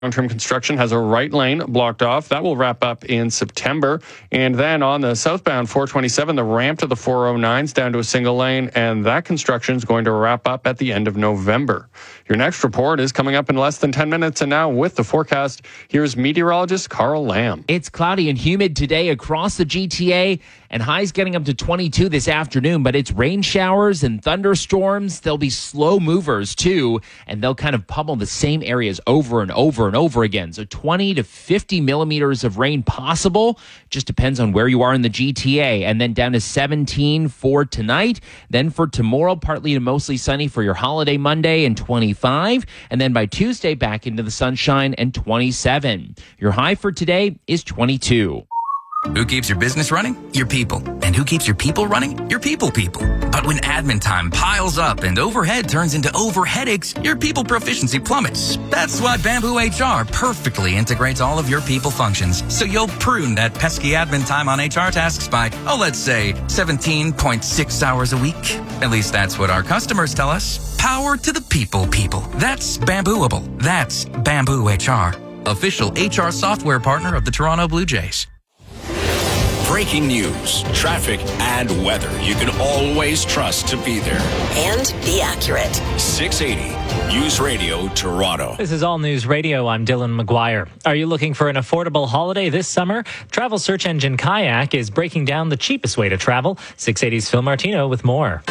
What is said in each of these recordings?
Long-term construction has a right lane blocked off. That will wrap up in September. And then on the southbound 427, the ramp to the 409 is down to a single lane, and that construction is going to wrap up at the end of November. Your next report is coming up in less than 10 minutes, and now with the forecast, here's meteorologist Carl Lamb. It's cloudy and humid today across the GTA, and highs getting up to 22 this afternoon, but it's rain showers and thunderstorms. They'll be slow movers too, and they'll kind of pummel the same areas over and over and over again. So 20 to 50 millimeters of rain possible. Just depends on where you are in the GTA. And then down to 17 for tonight. Then for tomorrow, partly to mostly sunny for your holiday Monday, and 25. And then by Tuesday, back into the sunshine and 27. Your high for today is 22. Who keeps your business running? Your people. And who keeps your people running? Your people. But when admin time piles up and overhead turns into overheadaches, your people proficiency plummets. That's why Bamboo HR perfectly integrates all of your people functions. So you'll prune that pesky admin time on HR tasks by, let's say 17.6 hours a week. At least that's what our customers tell us. Power to the people. That's Bambooable. That's Bamboo HR. Official HR software partner of the Toronto Blue Jays. Breaking news, traffic, and weather you can always trust to be there. And be accurate. 680 News Radio Toronto. This is All News Radio. I'm Dylan McGuire. Are you looking for an affordable holiday this summer? Travel search engine Kayak is breaking down the cheapest way to travel. 680's Phil Martino with more.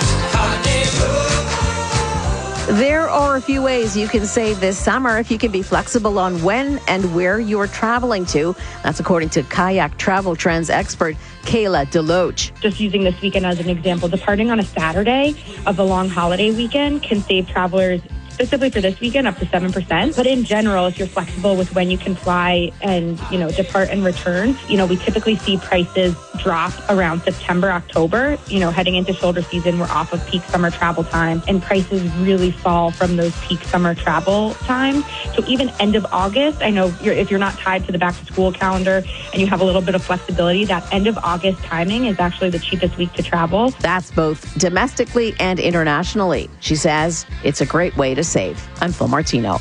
There are a few ways you can save this summer if you can be flexible on when and where you're traveling to. That's according to Kayak travel trends expert Kayla Deloach. Just using this weekend as an example, departing on a Saturday of a long holiday weekend can save travelers specifically for this weekend up to 7%. But in general, if you're flexible with when you can fly and, depart and return, we typically see prices drop around September, October. Heading into shoulder season, we're off of peak summer travel time, and prices really fall from those peak summer travel times. So even end of August, I know if you're not tied to the back to school calendar and you have a little bit of flexibility, that end of August timing is actually the cheapest week to travel. That's both domestically and internationally. She says it's a great way to save. I'm Phil Martino.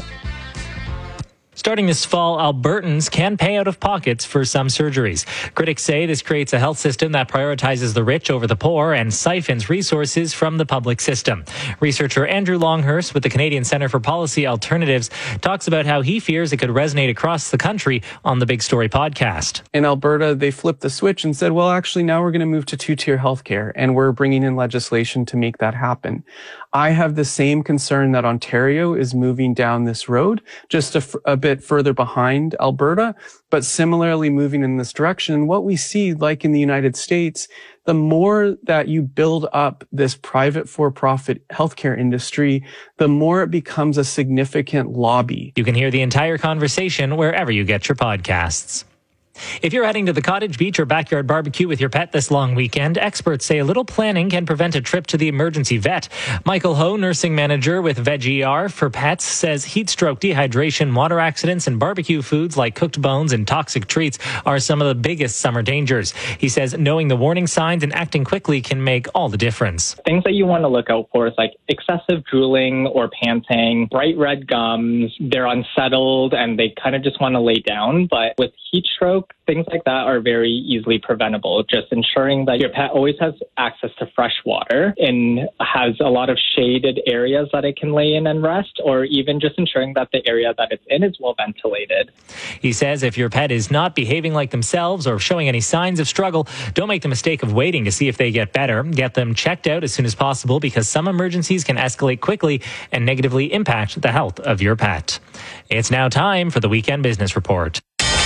Starting this fall, Albertans can pay out of pockets for some surgeries. Critics say this creates a health system that prioritizes the rich over the poor and siphons resources from the public system. Researcher Andrew Longhurst with the Canadian Centre for Policy Alternatives talks about how he fears it could resonate across the country on the Big Story podcast. In Alberta, they flipped the switch and said, well, actually, now we're going to move to two-tier healthcare, and we're bringing in legislation to make that happen. I have the same concern that Ontario is moving down this road, just a bit further behind Alberta, but similarly moving in this direction. And what we see, like in the United States, the more that you build up this private for-profit healthcare industry, the more it becomes a significant lobby. You can hear the entire conversation wherever you get your podcasts. If you're heading to the cottage, beach, or backyard barbecue with your pet this long weekend, experts say a little planning can prevent a trip to the emergency vet. Michael Ho, nursing manager with VegER for Pets, says heat stroke, dehydration, water accidents, and barbecue foods like cooked bones and toxic treats are some of the biggest summer dangers. He says knowing the warning signs and acting quickly can make all the difference. Things that you want to look out for is like excessive drooling or panting, bright red gums. They're unsettled and they kind of just want to lay down. But with heat stroke, things like that are very easily preventable. Just ensuring that your pet always has access to fresh water and has a lot of shaded areas that it can lay in and rest, or even just ensuring that the area that it's in is well ventilated. He says if your pet is not behaving like themselves or showing any signs of struggle, don't make the mistake of waiting to see if they get better. Get them checked out as soon as possible because some emergencies can escalate quickly and negatively impact the health of your pet. It's now time for the Weekend Business Report.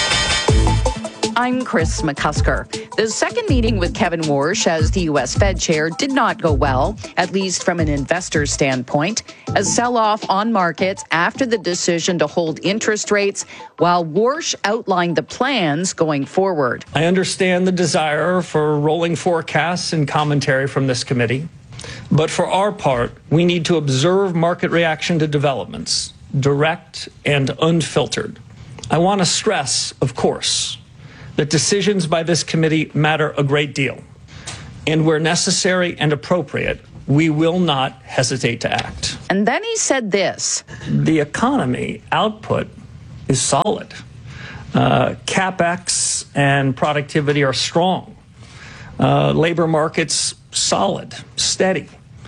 I'm Chris McCusker. The second meeting with Kevin Warsh as the U.S. Fed chair did not go well, at least from an investor standpoint. A sell-off on markets after the decision to hold interest rates, while Warsh outlined the plans going forward. I understand the desire for rolling forecasts and commentary from this committee, but for our part, we need to observe market reaction to developments, direct and unfiltered. I want to stress, of course, that decisions by this committee matter a great deal. And where necessary and appropriate, we will not hesitate to act. And then he said this. The economy output is solid. CapEx and productivity are strong. Labor market's solid, steady.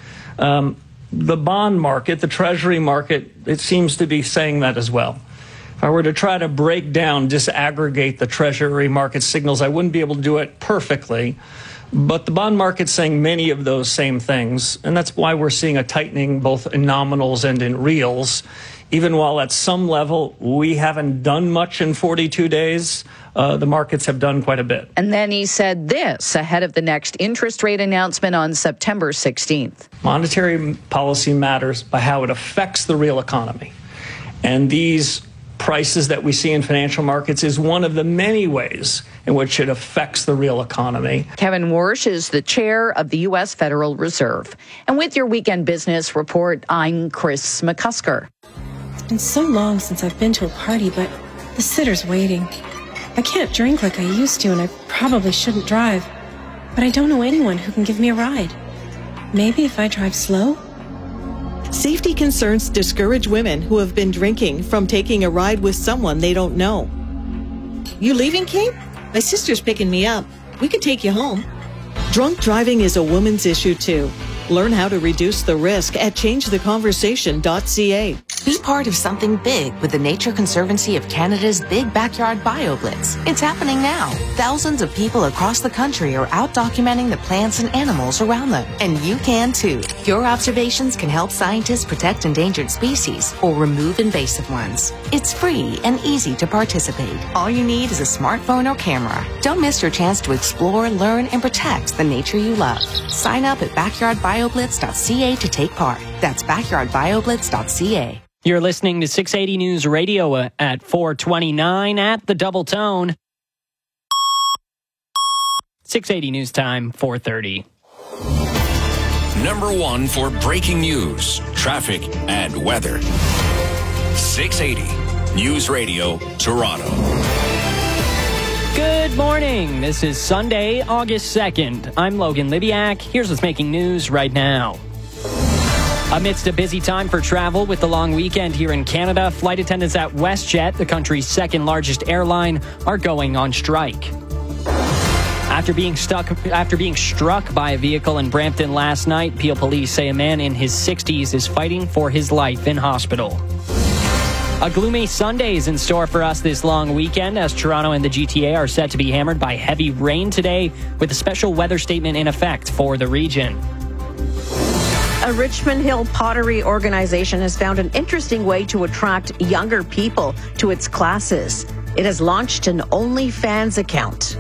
The bond market, the treasury market, it seems to be saying that as well. If I were to try to break down, disaggregate the treasury market signals, I wouldn't be able to do it perfectly. But the bond market's saying many of those same things, and that's why we're seeing a tightening both in nominals and in reals. Even while at some level we haven't done much in 42 days, the markets have done quite a bit. And then he said this ahead of the next interest rate announcement on September 16th. Monetary policy matters by how it affects the real economy. And these prices that we see in financial markets is one of the many ways in which it affects the real economy. Kevin Warsh is the chair of the U.S. Federal Reserve. And with your weekend business report, I'm Chris McCusker. It's been so long since I've been to a party, but the sitter's waiting. I can't drink like I used to, and I probably shouldn't drive. But I don't know anyone who can give me a ride. Maybe if I drive slow? Safety concerns discourage women who have been drinking from taking a ride with someone they don't know. You leaving, Kate? My sister's picking me up. We can take you home. Drunk driving is a woman's issue, too. Learn how to reduce the risk at changetheconversation.ca. Be part of something big with the Nature Conservancy of Canada's Big Backyard BioBlitz. It's happening now. Thousands of people across the country are out documenting the plants and animals around them. And you can too. Your observations can help scientists protect endangered species or remove invasive ones. It's free and easy to participate. All you need is a smartphone or camera. Don't miss your chance to explore, learn, and protect the nature you love. Sign up at backyardbioblitz.ca to take part. That's backyardbioblitz.ca. You're listening to 680 News Radio at 429 at the Double Tone. 680 News Time, 4:30. Number one for breaking news, traffic, and weather. 680 News Radio, Toronto. Good morning. This is Sunday, August 2nd. I'm Logan Libiak. Here's what's making news right now. Amidst a busy time for travel with the long weekend here in Canada, flight attendants at WestJet, the country's second largest airline, are going on strike. After being struck by a vehicle in Brampton last night, Peel police say a man in his 60s is fighting for his life in hospital. A gloomy Sunday is in store for us this long weekend as Toronto and the GTA are set to be hammered by heavy rain today with a special weather statement in effect for the region. A Richmond Hill pottery organization has found an interesting way to attract younger people to its classes. It has launched an OnlyFans account.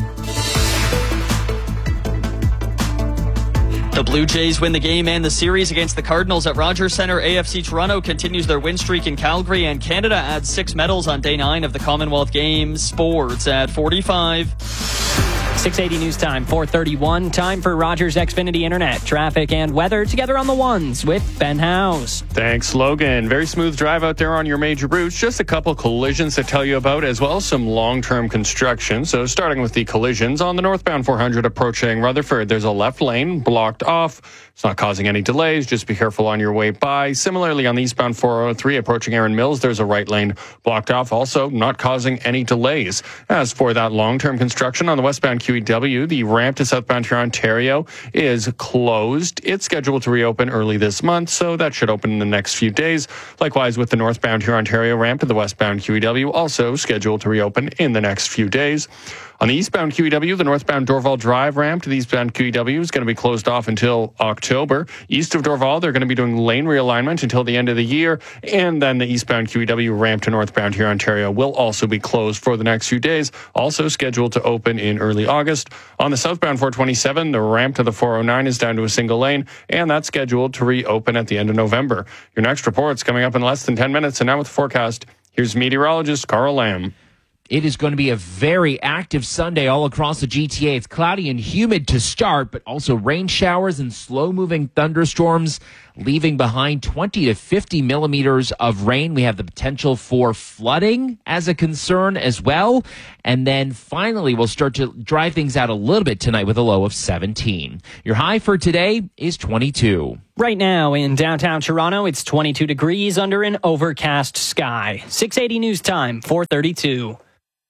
The Blue Jays win the game and the series against the Cardinals at Rogers Centre. AFC Toronto continues their win streak in Calgary, and Canada adds 6 medals on day 9 of the Commonwealth Games. Sports at 45. 680 News Time, 4:31. Time for Rogers Xfinity Internet, traffic, and weather together on the ones with Ben House. Thanks, Logan. Very smooth drive out there on your major routes. Just a couple collisions to tell you about, as well as some long-term construction. So starting with the collisions on the northbound 400 approaching Rutherford, there's a left lane blocked off. It's not causing any delays. Just be careful on your way by. Similarly, on the eastbound 403 approaching Erin Mills, there's a right lane blocked off, also not causing any delays. As for that long-term construction on the westbound QEW, the ramp to southbound Huron, Ontario is closed. It's scheduled to reopen early this month, so that should open in the next few days. Likewise, with the northbound Huron, Ontario ramp to the westbound QEW, also scheduled to reopen in the next few days. On the eastbound QEW, the northbound Dorval Drive ramp to the eastbound QEW is going to be closed off until October. East of Dorval, they're going to be doing lane realignment until the end of the year. And then the eastbound QEW ramp to northbound here, Ontario, will also be closed for the next few days, also scheduled to open in early August. On the southbound 427, the ramp to the 409 is down to a single lane, and that's scheduled to reopen at the end of November. Your next report's coming up in less than 10 minutes, and now with the forecast, here's meteorologist Carl Lamb. It is going to be a very active Sunday all across the GTA. It's cloudy and humid to start, but also rain showers and slow-moving thunderstorms leaving behind 20 to 50 millimeters of rain. We have the potential for flooding as a concern as well. And then finally, we'll start to dry things out a little bit tonight with a low of 17. Your high for today is 22. Right now in downtown Toronto, it's 22 degrees under an overcast sky. 680 News Time, 4:32.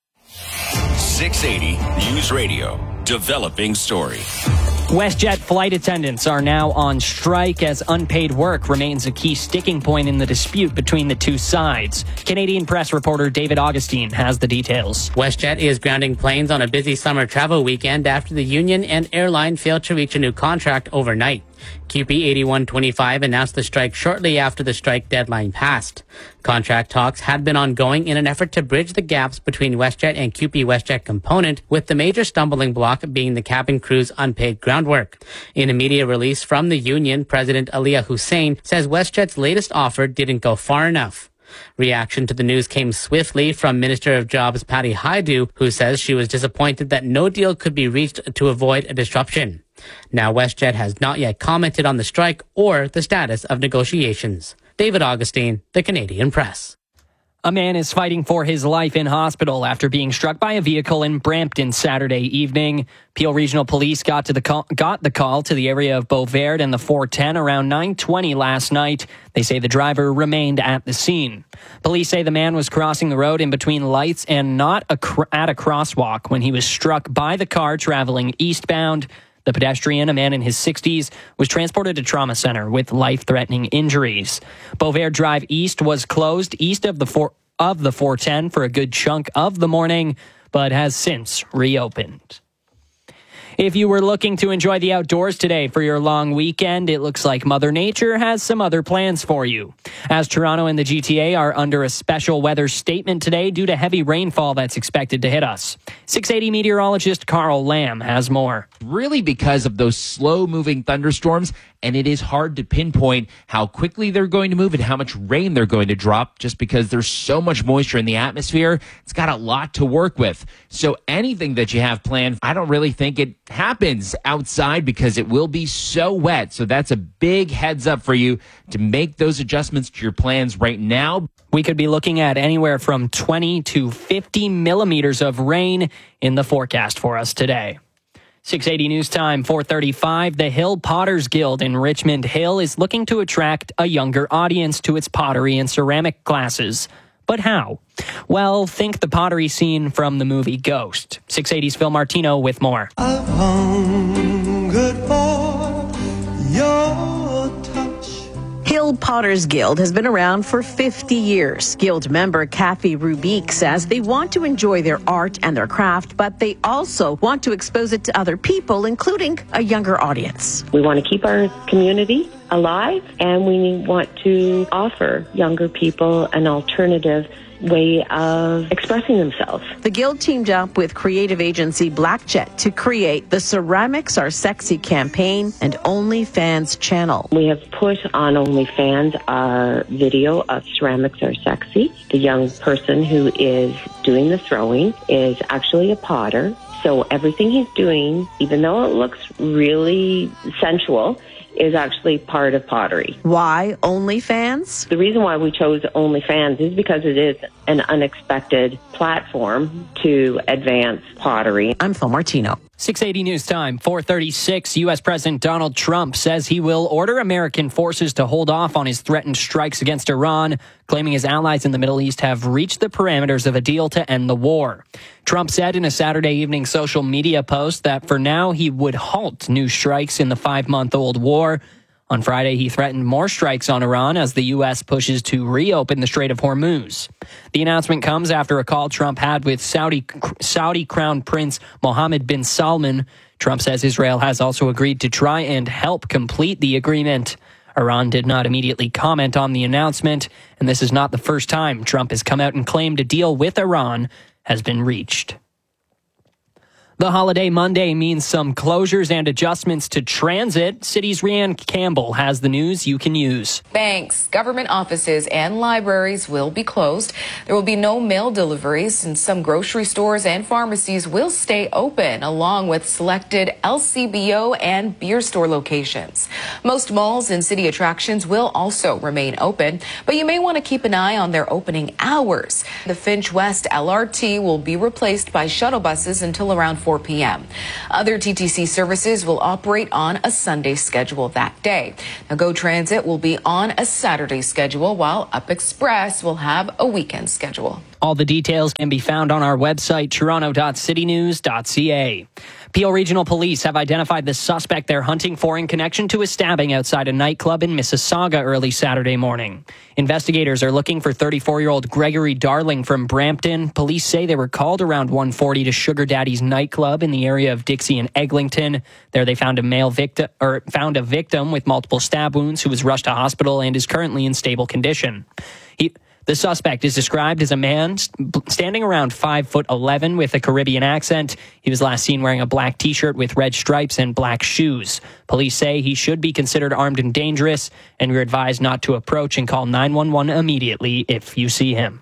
680 News Radio. Developing story. WestJet flight attendants are now on strike as unpaid work remains a key sticking point in the dispute between the two sides. Canadian press reporter David Augustine has the details. WestJet is grounding planes on a busy summer travel weekend after the union and airline failed to reach a new contract overnight. QP 8125 announced the strike shortly after the strike deadline passed. Contract talks had been ongoing in an effort to bridge the gaps between WestJet and QP WestJet component, with the major stumbling block being the cabin crew's unpaid groundwork. In a media release from the union, President Aliyah Hussein says WestJet's latest offer didn't go far enough. Reaction to the news came swiftly from Minister of Jobs Patty Hajdu, who says she was disappointed that no deal could be reached to avoid a disruption. Now, WestJet has not yet commented on the strike or the status of negotiations. David Augustine, The Canadian Press. A man is fighting for his life in hospital after being struck by a vehicle in Brampton Saturday evening. Peel Regional Police got the call to the area of Beauvert and the 410 around 9:20 last night. They say the driver remained at the scene. Police say the man was crossing the road in between lights and not at a crosswalk when he was struck by the car traveling eastbound. The pedestrian, a man in his 60s, was transported to trauma center with life-threatening injuries. Beauvert Drive East was closed east of the 410 for a good chunk of the morning, but has since reopened. If you were looking to enjoy the outdoors today for your long weekend, it looks like Mother Nature has some other plans for you. As Toronto and the GTA are under a special weather statement today due to heavy rainfall that's expected to hit us. 680 meteorologist Carl Lamb has more. Really because of those slow-moving thunderstorms, and it is hard to pinpoint how quickly they're going to move and how much rain they're going to drop just because there's so much moisture in the atmosphere. It's got a lot to work with. So anything that you have planned, I don't really think it happens outside because it will be so wet. So that's a big heads up for you to make those adjustments to your plans right now. We could be looking at anywhere from 20 to 50 millimeters of rain in the forecast for us today. 680 News Time, 4:35. The Hill Potters Guild in Richmond Hill is looking to attract a younger audience to its pottery and ceramic classes. But how? Well, think the pottery scene from the movie Ghost. 680's Phil Martino with more. I've hungered for your touch. Hill Potters Guild has been around for 50 years. Guild member Kathy Rubik says they want to enjoy their art and their craft, but they also want to expose it to other people, including a younger audience. We want to keep our community alive, and we want to offer younger people an alternative way of expressing themselves. The Guild teamed up with creative agency Blackjet to create the Ceramics Are Sexy campaign and OnlyFans channel. We have put on OnlyFans our video of Ceramics Are Sexy. The young person who is doing the throwing is actually a potter. So everything he's doing, even though it looks really sensual, is actually part of pottery. Why OnlyFans? The reason why we chose OnlyFans is because it is an unexpected platform to advance pottery. I'm Phil Martino. 680 News Time, 4:36. U.S. President Donald Trump says he will order American forces to hold off on his threatened strikes against Iran, claiming his allies in the Middle East have reached the parameters of a deal to end the war. Trump said in a Saturday evening social media post that for now he would halt new strikes in the 5-month-old war. On Friday, he threatened more strikes on Iran as the U.S. pushes to reopen the Strait of Hormuz. The announcement comes after a call Trump had with Saudi Crown Prince Mohammed bin Salman. Trump says Israel has also agreed to try and help complete the agreement. Iran did not immediately comment on the announcement, and this is not the first time Trump has come out and claimed a deal with Iran has been reached. The holiday Monday means some closures and adjustments to transit. City's Rianne Campbell has the news you can use. Banks, government offices, and libraries will be closed. There will be no mail deliveries, and some grocery stores and pharmacies will stay open, along with selected LCBO and beer store locations. Most malls and city attractions will also remain open, but you may want to keep an eye on their opening hours. The Finch West LRT will be replaced by shuttle buses until around 4 p.m. Other TTC services will operate on a Sunday schedule that day. Now, GO Transit will be on a Saturday schedule, while Up Express will have a weekend schedule. All the details can be found on our website, toronto.citynews.ca. Peel Regional Police have identified the suspect they're hunting for in connection to a stabbing outside a nightclub in Mississauga early Saturday morning. Investigators are looking for 34-year-old Gregory Darling from Brampton. Police say they were called around 1:40 to Sugar Daddy's nightclub in the area of Dixie and Eglinton. There they found a victim with multiple stab wounds who was rushed to hospital and is currently in stable condition. The suspect is described as a man standing around 5'11" with a Caribbean accent. He was last seen wearing a black T-shirt with red stripes and black shoes. Police say he should be considered armed and dangerous, and you're advised not to approach and call 911 immediately if you see him.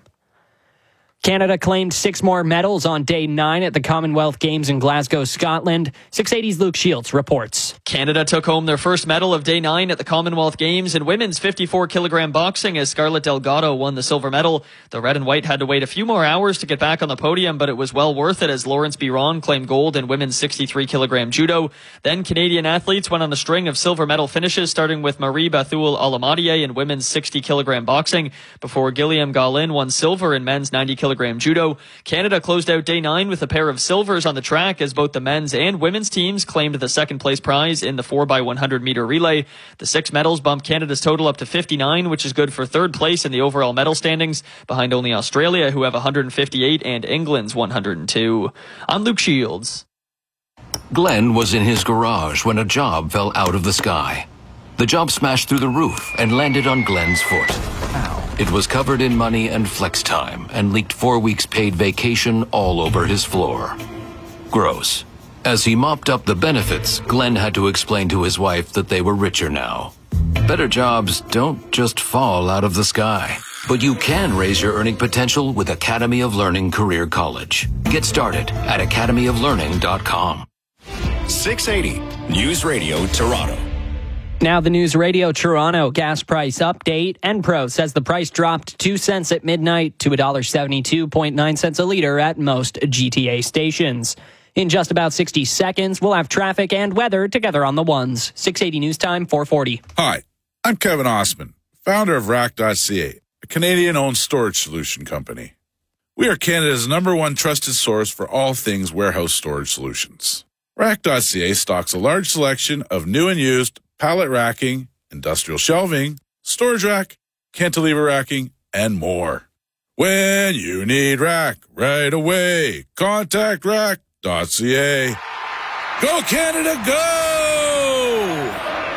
Canada claimed 6 more medals on day 9 at the Commonwealth Games in Glasgow, Scotland. 680's Luke Shields reports. Canada took home their first medal of day 9 at the Commonwealth Games in women's 54-kilogram boxing as Scarlett Delgado won the silver medal. The red and white had to wait a few more hours to get back on the podium, but it was well worth it as Lawrence Biron claimed gold in women's 63-kilogram judo. Then Canadian athletes went on a string of silver medal finishes, starting with Marie Bethul Alamadier in women's 60-kilogram boxing, before Gilliam Gaulin won silver in men's 90-kilogram judo. Canada closed out day 9 with a pair of silvers on the track as both the men's and women's teams claimed the second place prize in the 4x100 meter relay. The 6 medals bumped Canada's total up to 59, which is good for third place in the overall medal standings, behind only Australia, who have 158, and England's 102. I'm Luke Shields. Glenn was in his garage when a job fell out of the sky. The job smashed through the roof and landed on Glenn's foot. It was covered in money and flex time and leaked 4 weeks paid vacation all over his floor. Gross. As he mopped up the benefits, Glenn had to explain to his wife that they were richer now. Better jobs don't just fall out of the sky, but you can raise your earning potential with Academy of Learning Career College. Get started at academyoflearning.com. 680 News Radio Toronto. Now the News Radio Toronto gas price update. Enpro says the price dropped 2 cents at midnight to $1.72.9 a liter at most GTA stations. In just about 60 seconds, we'll have traffic and weather together on the ones. 680 News Time, 440. Hi, I'm Kevin Osman, founder of Rack.ca, a Canadian-owned storage solution company. We are Canada's #1 trusted source for all things warehouse storage solutions. Rack.ca stocks a large selection of new and used pallet racking, industrial shelving, storage rack, cantilever racking, and more. When you need rack right away, contact rack.ca. Go Canada, go!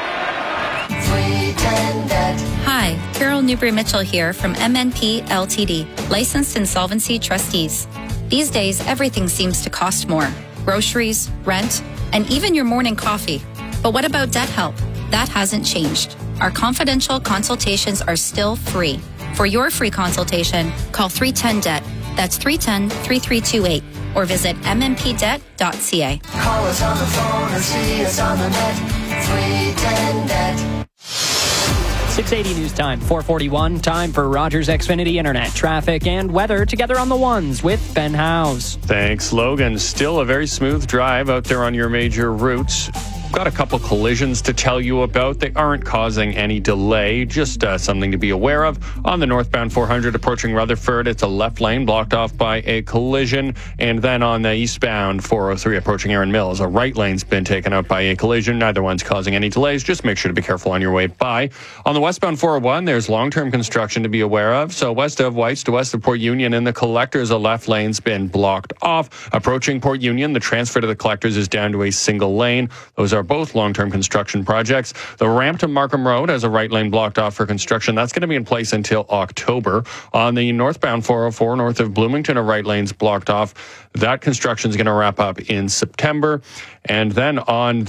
Hi, Carol Newbury-Mitchell here from MNP Ltd, licensed insolvency trustees. These days, everything seems to cost more. Groceries, rent, and even your morning coffee. But what about debt help? That hasn't changed. Our confidential consultations are still free. For your free consultation, call 310-DEBT. That's 310-3328. Or visit mmpdebt.ca. Call us on the phone or see us on the net. 310-DEBT. 680 News Time, 441. Time for Rogers Xfinity Internet traffic and weather together on the ones with Ben Howes. Thanks, Logan. Still a very smooth drive out there on your major routes. Got a couple collisions to tell you about. They aren't causing any delay, just something to be aware of. On the northbound 400 approaching Rutherford, it's a left lane blocked off by a collision. And then on the eastbound 403 approaching Erin Mills, a right lane's been taken out by a collision. Neither one's causing any delays. Just make sure to be careful on your way by. On the westbound 401, there's long-term construction to be aware of. So west of Whites to west of Port Union in the Collectors, a left lane's been blocked off. Approaching Port Union, the transfer to the Collectors is down to a single lane. Those are are both long-term construction projects. The ramp to Markham Road has a right lane blocked off for construction. That's going to be in place until October. On the northbound 404 north of Bloomington, a right lane's blocked off. That construction is going to wrap up in September. And then on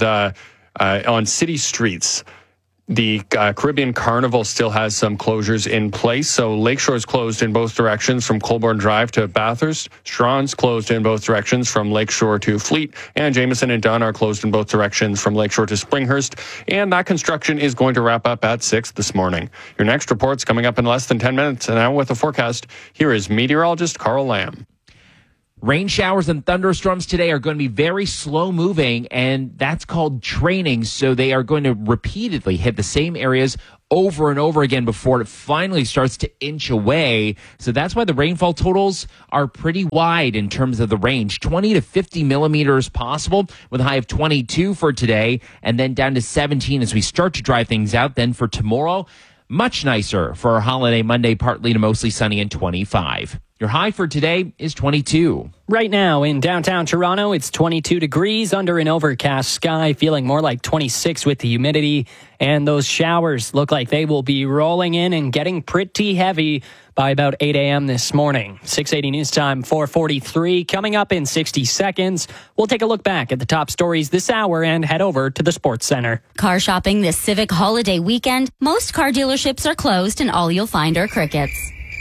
city streets, the Caribbean Carnival still has some closures in place. So Lakeshore is closed in both directions from Colborne Drive to Bathurst. Strawn's closed in both directions from Lakeshore to Fleet. And Jameson and Dunn are closed in both directions from Lakeshore to Springhurst. And that construction is going to wrap up at 6 this morning. Your next report's coming up in less than 10 minutes. And now with the forecast, here is meteorologist Carl Lamb. Rain showers and thunderstorms today are going to be very slow moving, and that's called training. So they are going to repeatedly hit the same areas over and over again before it finally starts to inch away. So that's why the rainfall totals are pretty wide in terms of the range. 20 to 50 millimeters possible with a high of 22 for today, and then down to 17 as we start to dry things out. Then for tomorrow, much nicer for our holiday Monday, partly to mostly sunny and 25. Your high for today is 22. Right now in downtown Toronto, it's 22 degrees under an overcast sky, feeling more like 26 with the humidity. And those showers look like they will be rolling in and getting pretty heavy by about 8 a.m. this morning. 680 News Time, 4:43. Coming up in 60 seconds, we'll take a look back at the top stories this hour and head over to the Sports Center. Car shopping this Civic holiday weekend. Most car dealerships are closed and all you'll find are crickets.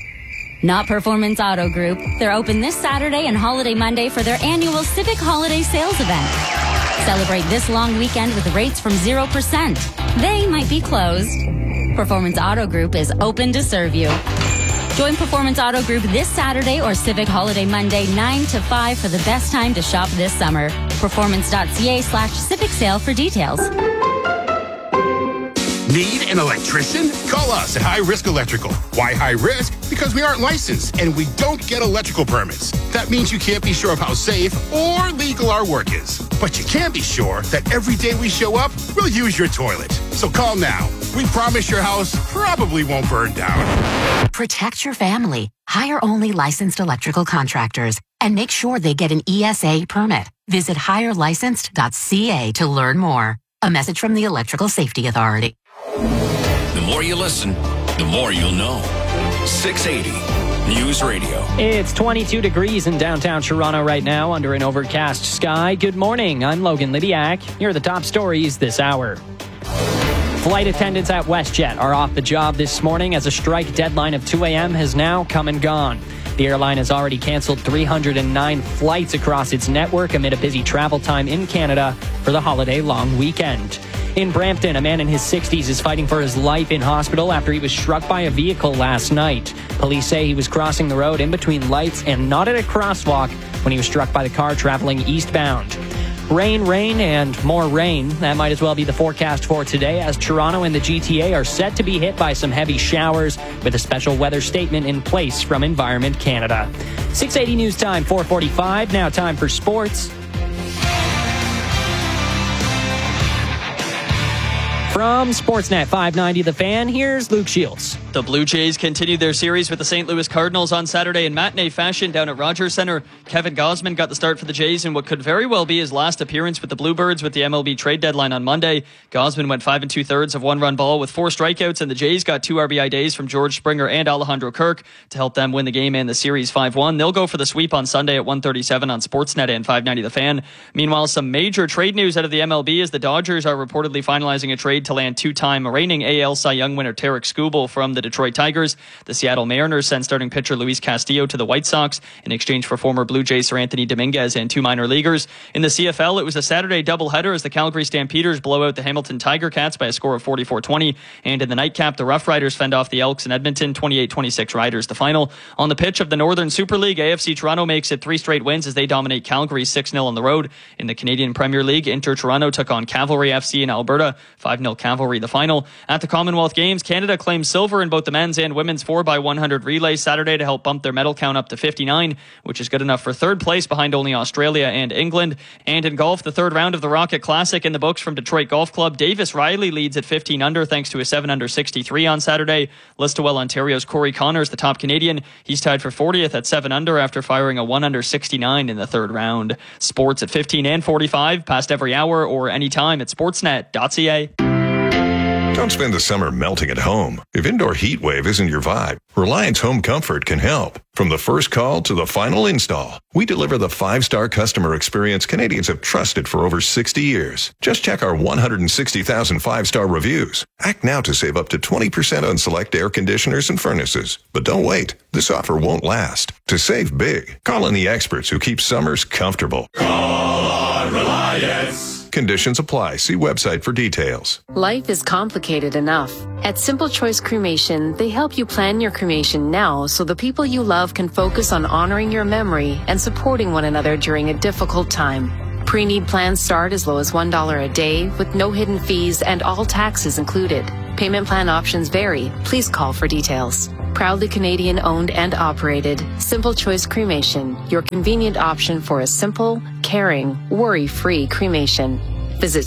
Not Performance Auto Group. They're open this Saturday and holiday Monday for their annual Civic Holiday Sales event. Celebrate this long weekend with rates from 0%. They might be closed. Performance Auto Group is open to serve you. Join Performance Auto Group this Saturday or Civic Holiday Monday 9 to 5 for the best time to shop this summer. Performance.ca/Civic Sale for details. Need an electrician? Call us at High Risk Electrical. Why high risk? Because we aren't licensed and we don't get electrical permits. That means you can't be sure of how safe or legal our work is. But you can be sure that every day we show up, we'll use your toilet. So call now. We promise your house probably won't burn down. Protect your family. Hire only licensed electrical contractors and make sure they get an ESA permit. Visit hirelicensed.ca to learn more. A message from the Electrical Safety Authority. The more you listen, the more you'll know. 680 News Radio. It's 22 degrees in downtown Toronto right now under an overcast sky. Good morning. I'm Logan Lidiak. Here are the top stories this hour. Flight attendants at WestJet are off the job this morning as a strike deadline of 2 a.m. has now come and gone. The airline has already canceled 309 flights across its network amid a busy travel time in Canada for the holiday long weekend. In Brampton, a man in his 60s is fighting for his life in hospital after he was struck by a vehicle last night. Police say he was crossing the road in between lights and not at a crosswalk when he was struck by the car traveling eastbound. Rain, and more rain. That might as well be the forecast for today, as Toronto and the GTA are set to be hit by some heavy showers with a special weather statement in place from Environment Canada. 680 News Time, 4:45. Now time for sports. From Sportsnet 590 The Fan, here's Luke Shields. The Blue Jays continued their series with the St. Louis Cardinals on Saturday in matinee fashion down at Rogers Centre. Kevin Gausman got the start for the Jays in what could very well be his last appearance with the Bluebirds with the MLB trade deadline on Monday. Gausman went 5 2/3 of one-run ball with 4 strikeouts, and the Jays got 2 RBI days from George Springer and Alejandro Kirk to help them win the game and the series 5-1. They'll go for the sweep on Sunday at 1:37 on Sportsnet and 590 The Fan. Meanwhile, some major trade news out of the MLB as the Dodgers are reportedly finalizing a trade to land two-time reigning AL Cy Young winner Tarek Skubal from the Detroit Tigers. The Seattle Mariners sent starting pitcher Luis Castillo to the White Sox in exchange for former Blue Jay Sir Anthony Dominguez and 2 minor leaguers. In the CFL, it was a Saturday doubleheader as the Calgary Stampeders blow out the Hamilton Tiger Cats by a score of 44-20. And in the nightcap, the Rough Riders fend off the Elks in Edmonton, 28-26 Riders the final. On the pitch of the Northern Super League, AFC Toronto makes it 3 straight wins as they dominate Calgary 6-0 on the road. In the Canadian Premier League, Inter Toronto took on Cavalry FC in Alberta, 5-0 Cavalry the final. At the Commonwealth Games, Canada claimed silver in in both the men's and women's 4x100 relays Saturday to help bump their medal count up to 59, which is good enough for third place behind only Australia and England. And in golf, the third round of the Rocket Classic in the books from Detroit Golf Club. Davis Riley leads at 15 under thanks to a 7 under 63 on Saturday. Listowel Ontario's Corey Connors, the top Canadian. He's tied for 40th at 7 under after firing a 1 under 69 in the third round. Sports at 15 and 45, past every hour or anytime at sportsnet.ca. Don't spend the summer melting at home. If indoor heat wave isn't your vibe, Reliance Home Comfort can help. From the first call to the final install, we deliver the 5-star customer experience Canadians have trusted for over 60 years. Just check our 160,000 5-star reviews. Act now to save up to 20% on select air conditioners and furnaces. But don't wait. This offer won't last. To save big, call on the experts who keep summers comfortable. Call on Reliance. Conditions apply. See website for details. Life is complicated enough. At Simple Choice Cremation, they help you plan your cremation now so the people you love can focus on honoring your memory and supporting one another during a difficult time. Pre-need plans start as low as $1 a day with no hidden fees and all taxes included. Payment plan options vary. Please call for details. Proudly Canadian owned and operated, Simple Choice Cremation, your convenient option for a simple, caring, worry-free cremation. Visit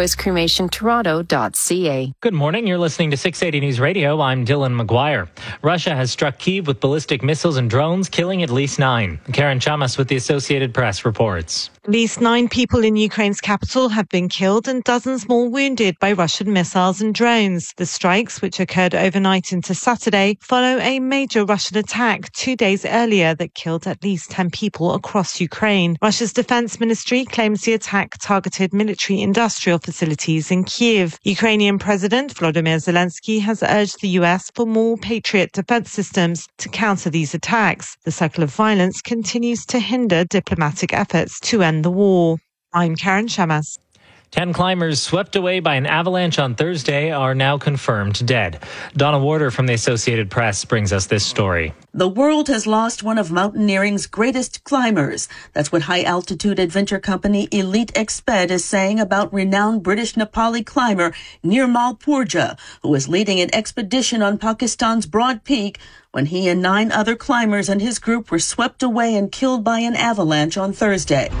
simplechoicecremationtoronto.ca. Good morning. You're listening to 680 News Radio. I'm Dylan McGuire. Russia has struck Kyiv with ballistic missiles and drones, killing at least 9. Karen Chamas with the Associated Press reports. At least 9 people in Ukraine's capital have been killed and dozens more wounded by Russian missiles and drones. The strikes, which occurred overnight into Saturday, follow a major Russian attack 2 days earlier that killed at least 10 people across Ukraine. Russia's defense ministry claims the attack targeted military industrial facilities in Kyiv. Ukrainian President Volodymyr Zelensky has urged the US for more Patriot defense systems to counter these attacks. The cycle of violence continues to hinder diplomatic efforts to end the war. I'm Karen Chamas. 10 climbers swept away by an avalanche on Thursday are now confirmed dead. Donna Warder from the Associated Press brings us this story. The world has lost one of mountaineering's greatest climbers. That's what high-altitude adventure company Elite Exped is saying about renowned British Nepali climber Nirmal Purja, who was leading an expedition on Pakistan's Broad Peak when he and 9 other climbers and his group were swept away and killed by an avalanche on Thursday.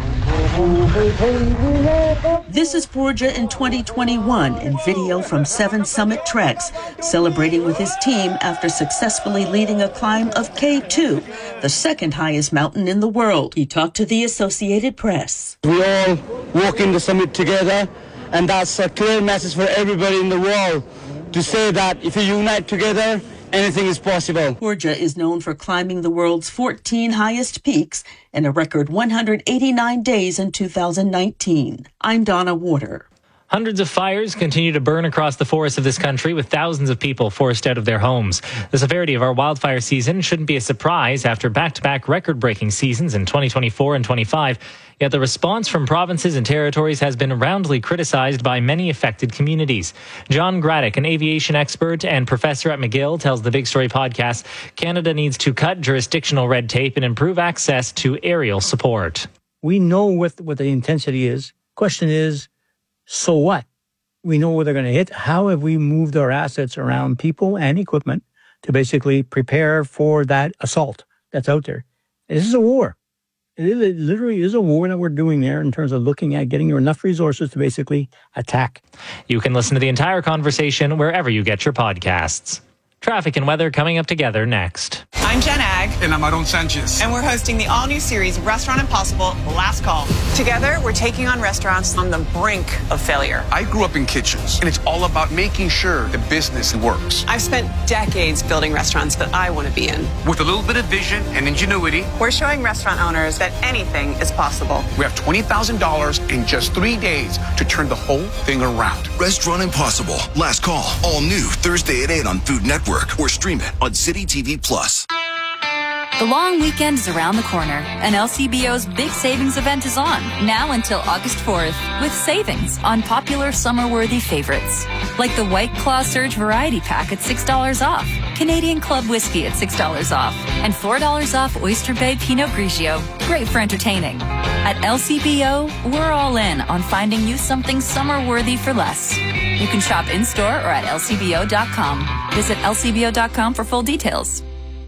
This is Purja in 2021 in video from 7 Summit Treks, celebrating with his team after successfully leading a climb of K2, the second highest mountain in the world. He talked to the Associated Press. We all walk in the summit together, and that's a clear message for everybody in the world to say that if you unite together, anything is possible. Purja is known for climbing the world's 14 highest peaks in a record 189 days in 2019. I'm Donna Warder. Hundreds of fires continue to burn across the forests of this country, with thousands of people forced out of their homes. The severity of our wildfire season shouldn't be a surprise after back-to-back record-breaking seasons in 2024 and 25. Yet the response from provinces and territories has been roundly criticized by many affected communities. John Graddick, an aviation expert and professor at McGill, tells the Big Story podcast Canada needs to cut jurisdictional red tape and improve access to aerial support. We know what the intensity is. Question is, so what? We know where they're going to hit. How have we moved our assets around people and equipment to basically prepare for that assault that's out there? This is a war. It literally is a war that we're doing there in terms of looking at getting enough resources to basically attack. You can listen to the entire conversation wherever you get your podcasts. Traffic and weather coming up together next. I'm Jen Ag. And I'm Aaron Sanchez. And we're hosting the all-new series, Restaurant Impossible, Last Call. Together, we're taking on restaurants on the brink of failure. I grew up in kitchens, and it's all about making sure the business works. I've spent decades building restaurants that I want to be in. With a little bit of vision and ingenuity, we're showing restaurant owners that anything is possible. We have $20,000 in just 3 days to turn the whole thing around. Restaurant Impossible, Last Call, all new Thursday at 8 on Food Network, or stream it on City TV Plus. The long weekend is around the corner, and LCBO's big savings event is on, now until August 4th, with savings on popular summer-worthy favorites, like the White Claw Surge Variety Pack at $6 off, Canadian Club Whiskey at $6 off, and $4 off Oyster Bay Pinot Grigio. Great for entertaining. At LCBO, we're all in on finding you something summer-worthy for less. You can shop in-store or at lcbo.com. Visit lcbo.com for full details.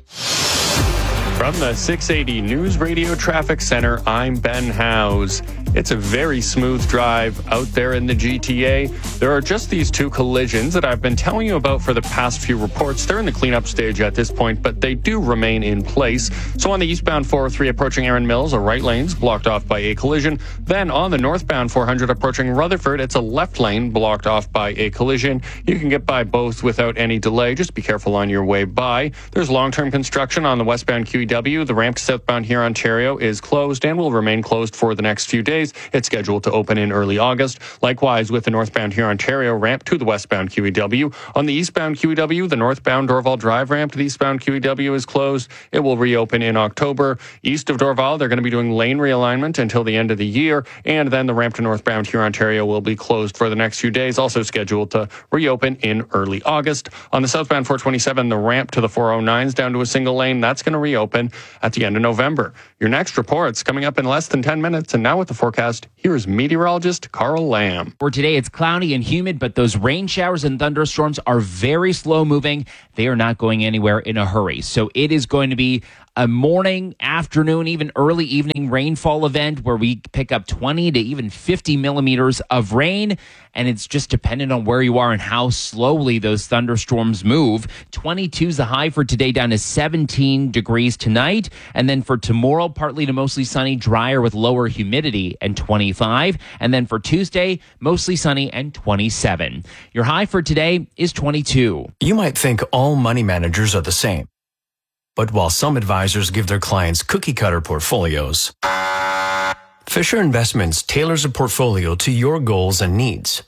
From the 680 News Radio Traffic Center, I'm Ben Howes. It's a very smooth drive out there in the GTA. There are just these two collisions that I've been telling you about for the past few reports. They're in the cleanup stage at this point, but they do remain in place. So on the eastbound 403 approaching Erin Mills, a right lane's blocked off by a collision. Then on the northbound 400 approaching Rutherford, it's a left lane blocked off by a collision. You can get by both without any delay. Just be careful on your way by. There's long-term construction on the westbound QEW. The ramp to southbound here, Ontario, is closed and will remain closed for the next few days. It's scheduled to open in early August. Likewise, with the northbound here, Ontario ramp to the westbound QEW. On the eastbound QEW, the northbound Dorval Drive ramp to the eastbound QEW is closed. It will reopen in October. East of Dorval, they're going to be doing lane realignment until the end of the year. And then the ramp to northbound here, Ontario, will be closed for the next few days, also scheduled to reopen in early August. On the southbound 427, the ramp to the 409s down to a single lane, that's going to reopen at the end of November. Your next report's coming up in less than 10 minutes. And now with the forecast, here is meteorologist Carl Lamb. For today, it's cloudy and humid, but those rain showers and thunderstorms are very slow moving. They are not going anywhere in a hurry. So it is going to be a morning, afternoon, even early evening rainfall event where we pick up 20 to even 50 millimeters of rain. And it's just dependent on where you are and how slowly those thunderstorms move. 22 is the high for today, down to 17 degrees tonight. And then for tomorrow, partly to mostly sunny, drier with lower humidity and 25. And then for Tuesday, mostly sunny and 27. Your high for today is 22. You might think all money managers are the same. But while some advisors give their clients cookie-cutter portfolios, Fisher Investments tailors a portfolio to your goals and needs.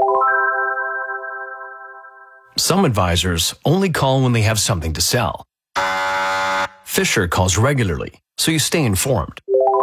Some advisors only call when they have something to sell. Fisher calls regularly, so you stay informed.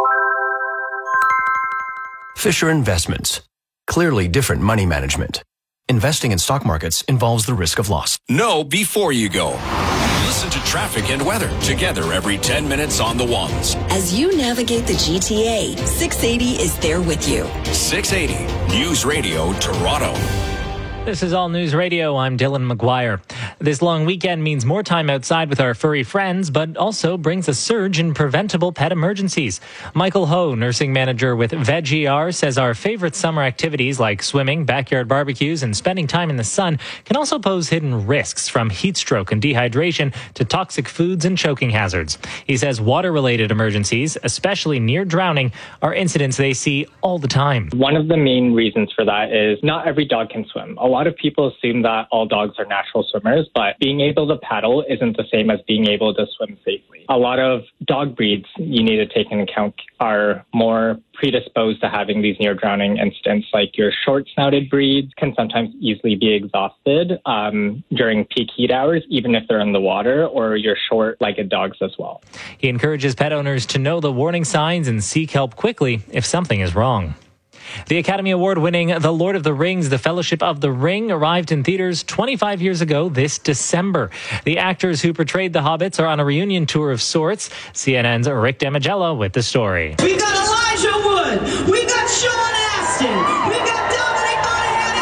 Fisher Investments. Clearly different money management. Investing in stock markets involves the risk of loss. Know before you go. Listen to traffic and weather together every 10 minutes on the ones. As you navigate the GTA, 680 is there with you. 680 News Radio Toronto. This is All News Radio. I'm Dylan McGuire. This long weekend means more time outside with our furry friends, but also brings a surge in preventable pet emergencies. Michael Ho, nursing manager with VegER, says our favorite summer activities like swimming, backyard barbecues, and spending time in the sun can also pose hidden risks, from heat stroke and dehydration to toxic foods and choking hazards. He says water-related emergencies, especially near drowning, are incidents they see all the time. One of the main reasons for that is not every dog can swim. A lot of people assume that all dogs are natural swimmers, but being able to paddle isn't the same as being able to swim safely. A lot of dog breeds you need to take into account are more predisposed to having these near drowning incidents, like your short-snouted breeds can sometimes easily be exhausted during peak heat hours, even if they're in the water, or your short-legged dogs as well. He encourages pet owners to know the warning signs and seek help quickly if something is wrong. The Academy Award-winning The Lord of the Rings, The Fellowship of the Ring, arrived in theaters 25 years ago this December. The actors who portrayed the hobbits are on a reunion tour of sorts. CNN's Rick Damigella with the story. We got Elijah Wood. We got Sean Astin. We got Dominic Monaghan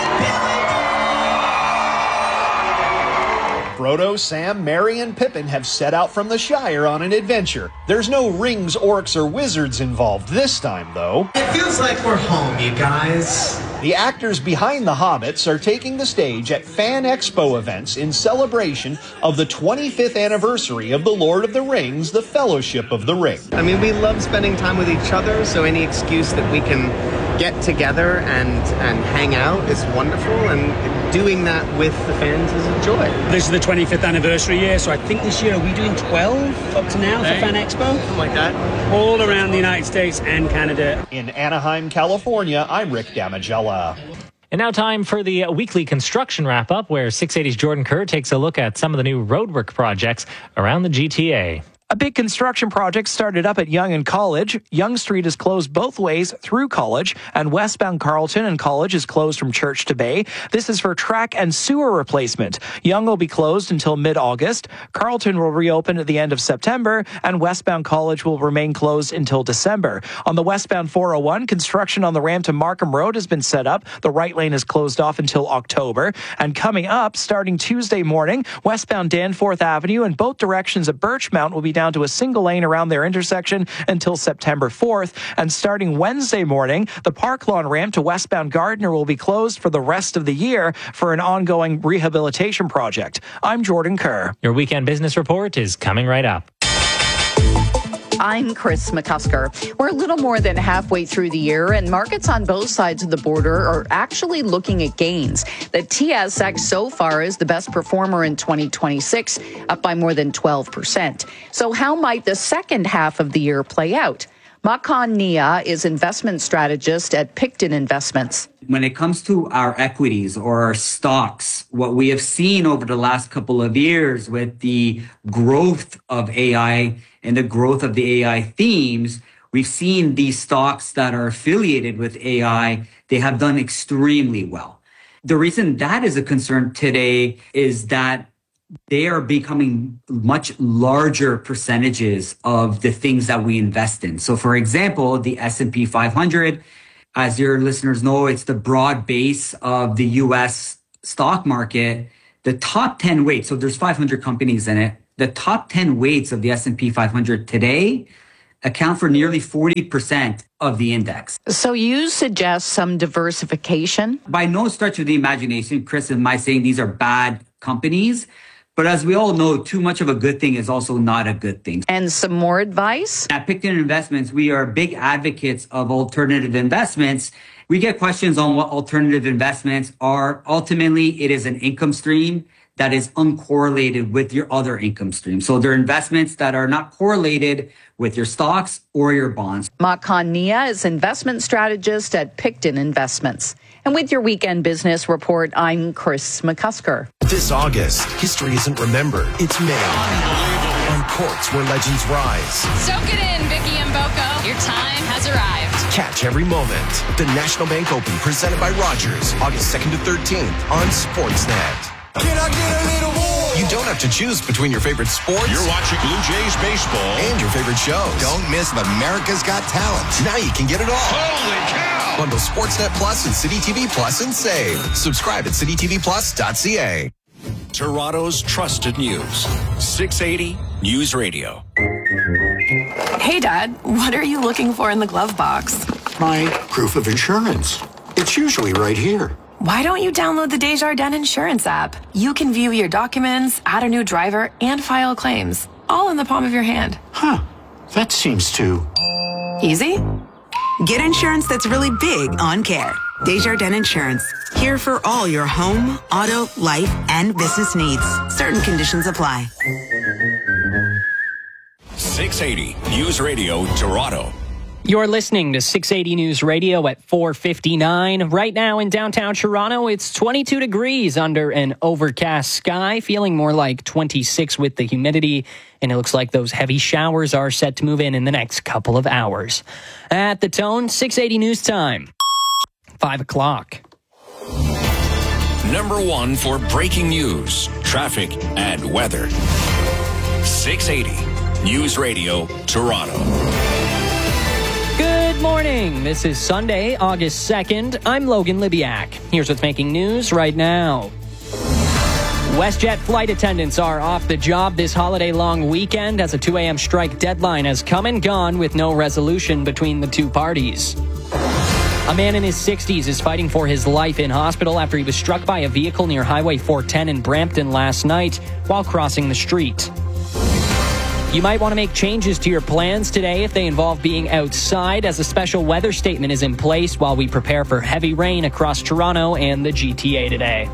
and Billy. Frodo, Sam, Merry, and Pippin have set out from the Shire on an adventure. There's no rings, orcs, or wizards involved this time, though. It feels like we're home, you guys. The actors behind the Hobbits are taking the stage at Fan Expo events in celebration of the 25th anniversary of The Lord of the Rings, The Fellowship of the Ring. I mean, we love spending time with each other, so any excuse that we can get together and hang out is wonderful, and doing that with the fans is a joy. This is the 25th anniversary year, so I think this year, are we doing 12 up to now for Fan Expo? Something like that. All around the United States and Canada. In Anaheim, California, I'm Rick Damigella. And now time for the weekly construction wrap-up, where 680's Jordan Kerr takes a look at some of the new roadwork projects around the GTA. A big construction project started up at Yonge and College. Yonge Street is closed both ways through College, and westbound Carleton and College is closed from Church to Bay. This is for track and sewer replacement. Yonge will be closed until mid-August. Carleton will reopen at the end of September, and westbound College will remain closed until December. On the westbound 401, construction on the ramp to Markham Road has been set up. The right lane is closed off until October. And coming up, starting Tuesday morning, westbound Danforth Avenue in both directions at Birchmount will be down to a single lane around their intersection until September 4th. And starting Wednesday morning, the Park Lawn ramp to westbound Gardner will be closed for the rest of the year for an ongoing rehabilitation project. I'm Jordan Kerr. Your weekend business report is coming right up. I'm Chris McCusker. We're a little more than halfway through the year, and markets on both sides of the border are actually looking at gains. The TSX so far is the best performer in 2026, up by more than 12%. So how might the second half of the year play out? Makhan Nia is investment strategist at Picton Investments. When it comes to our equities or our stocks, what we have seen over the last couple of years with the growth of AI and the growth of the AI themes, we've seen these stocks that are affiliated with AI, they have done extremely well. The reason that is a concern today is that they are becoming much larger percentages of the things that we invest in. So for example, the S&P 500, as your listeners know, it's the broad base of the US stock market. The top 10 weights, so there's 500 companies in it. The top 10 weights of the S&P 500 today account for nearly 40% of the index. So you suggest some diversification? By no stretch of the imagination, Chris, am I saying these are bad companies? But as we all know, too much of a good thing is also not a good thing. And some more advice? At Picton Investments, we are big advocates of alternative investments. We get questions on what alternative investments are. Ultimately, it is an income stream that is uncorrelated with your other income stream. So they're investments that are not correlated with your stocks or your bonds. Makhan Nia is investment strategist at Picton Investments. And with your weekend business report, I'm Chris McCusker. This August, history isn't remembered, it's made. On courts where legends rise. Soak it in, Vicky and Boko. Your time has arrived. Catch every moment. The National Bank Open, presented by Rogers, August 2nd to 13th on Sportsnet. Can I get a little more? You don't have to choose between your favorite sports. You're watching Blue Jays baseball. And your favorite shows. Don't miss America's Got Talent. Now you can get it all. Holy cow! Bundle Sportsnet Plus and City TV Plus and save. Subscribe at citytvplus.ca. Toronto's trusted news. 680 News Radio. Hey, Dad, what are you looking for in the glove box? My proof of insurance. It's usually right here. Why don't you download the Desjardins Insurance app? You can view your documents, add a new driver, and file claims, all in the palm of your hand. Huh. That seems too easy. Get insurance that's really big on care. Desjardins Insurance. Here for all your home, auto, life, and business needs. Certain conditions apply. 680 News Radio, Toronto. You're listening to 680 News Radio at 4:59. Right now in downtown Toronto, it's 22 degrees under an overcast sky, feeling more like 26 with the humidity, and it looks like those heavy showers are set to move in the next couple of hours. At the tone, 680 News Time, 5 o'clock. Number one for breaking news, traffic, and weather. 680 News Radio, Toronto. Good morning. This is Sunday, August 2nd. I'm Logan Libiak. Here's what's making news right now. WestJet flight attendants are off the job this holiday-long weekend as a 2 a.m. strike deadline has come and gone with no resolution between the two parties. A man in his 60s is fighting for his life in hospital after he was struck by a vehicle near Highway 410 in Brampton last night while crossing the street. You might want to make changes to your plans today if they involve being outside, as a special weather statement is in place while we prepare for heavy rain across Toronto and the GTA today.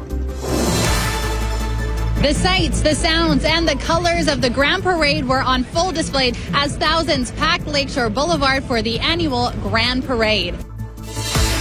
The sights, the sounds, and the colors of the Grand Parade were on full display as thousands packed Lakeshore Boulevard for the annual Grand Parade.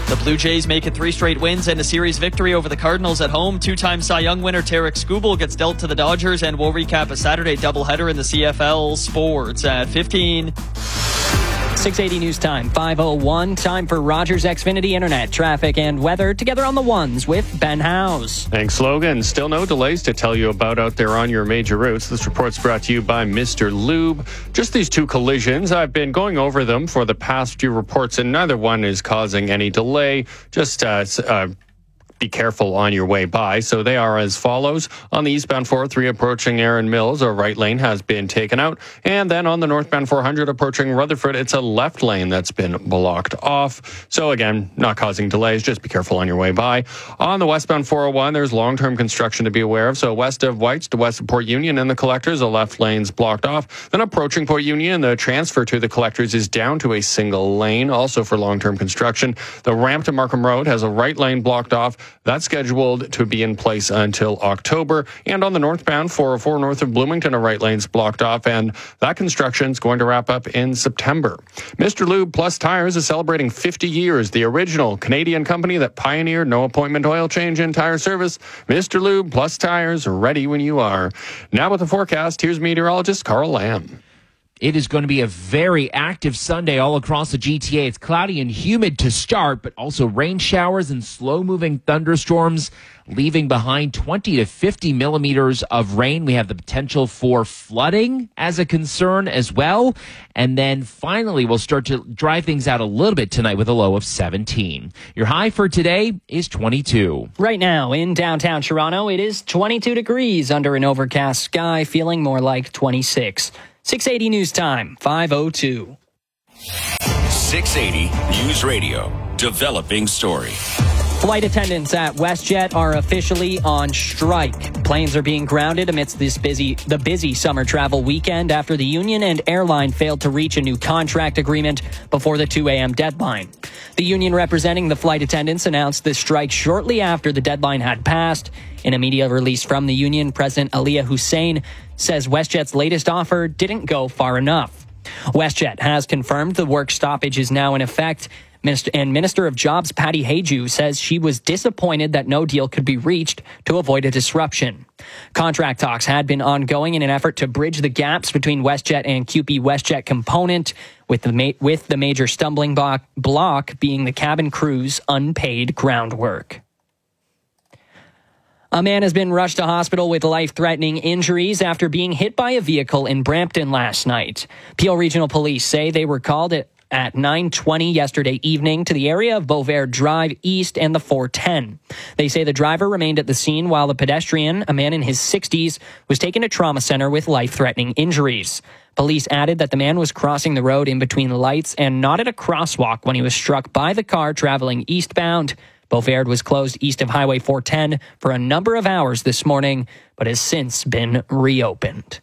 The Blue Jays make it 3 straight wins and a series victory over the Cardinals at home. 2-time Cy Young winner Tarek Skubal gets dealt to the Dodgers, and we'll recap a Saturday doubleheader in the CFL Sports at 15. 680 News Time, 5:01. Time for Rogers Xfinity Internet, traffic and weather together on the ones with Ben Howes. Thanks, Logan. Still no delays to tell you about out there on your major routes. This report's brought to you by Mr. Lube. Just these 2 collisions. I've been going over them for the past few reports, and neither one is causing any delay. Just be careful on your way by. So they are as follows. On the eastbound 403 approaching Erin Mills, a right lane has been taken out. And then on the northbound 400 approaching Rutherford, it's a left lane that's been blocked off. So again, not causing delays. Just be careful on your way by. On the westbound 401, there's long-term construction to be aware of. So west of Whites to west of Port Union and the Collectors, the left lane's blocked off. Then approaching Port Union, the transfer to the Collectors is down to a single lane, also for long-term construction. The ramp to Markham Road has a right lane blocked off. That's scheduled to be in place until October. And on the northbound 404 north of Bloomington, a right lane's blocked off, and that construction is going to wrap up in September. Mr. Lube Plus Tires is celebrating 50 years, the original Canadian company that pioneered no appointment oil change and tire service. Mr. Lube Plus Tires, ready when you are. Now with the forecast, here's meteorologist Carl Lamb. It is going to be a very active Sunday all across the GTA. It's cloudy and humid to start, but also rain showers and slow-moving thunderstorms, leaving behind 20 to 50 millimeters of rain. We have the potential for flooding as a concern as well. And then finally, we'll start to dry things out a little bit tonight with a low of 17. Your high for today is 22. Right now in downtown Toronto, it is 22 degrees under an overcast sky, feeling more like 26. 680 News Time, 5:02. 680 News Radio, developing story. Flight attendants at WestJet are officially on strike. Planes are being grounded amidst the busy summer travel weekend after the union and airline failed to reach a new contract agreement before the 2 a.m. deadline. The union representing the flight attendants announced the strike shortly after the deadline had passed. In a media release from the union, President Aliyah Hussein says WestJet's latest offer didn't go far enough. WestJet has confirmed the work stoppage is now in effect. And Minister of Jobs Patty Hayju says she was disappointed that no deal could be reached to avoid a disruption. Contract talks had been ongoing in an effort to bridge the gaps between WestJet and CUPE WestJet component, with the major stumbling block being the cabin crew's unpaid groundwork. A man has been rushed to hospital with life-threatening injuries after being hit by a vehicle in Brampton last night. Peel Regional Police say they were called at 9:20 yesterday evening to the area of Beauvert Drive East and the 410. They say the driver remained at the scene while the pedestrian, a man in his 60s, was taken to trauma center with life-threatening injuries. Police added that the man was crossing the road in between the lights and not at a crosswalk when he was struck by the car traveling eastbound. Beauvert was closed east of Highway 410 for a number of hours this morning, but has since been reopened.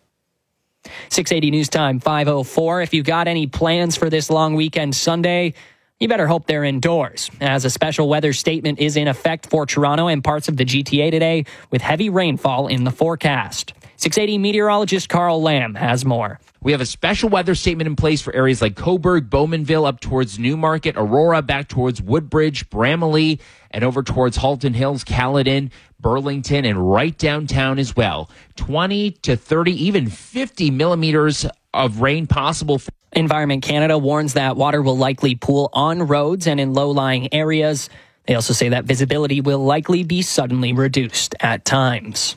680 News Time, 5:04. If you got any plans for this long weekend Sunday, you better hope they're indoors, as a special weather statement is in effect for Toronto and parts of the GTA today, with heavy rainfall in the forecast. 680 meteorologist Carl Lamb has more. We have a special weather statement in place for areas like Cobourg, Bowmanville, up towards Newmarket, Aurora, back towards Woodbridge, Bramalea, and over towards Halton Hills, Caledon, Burlington, and right downtown as well. 20 to 30, even 50 millimeters of rain possible. Environment Canada warns that water will likely pool on roads and in low-lying areas. They also say that visibility will likely be suddenly reduced at times.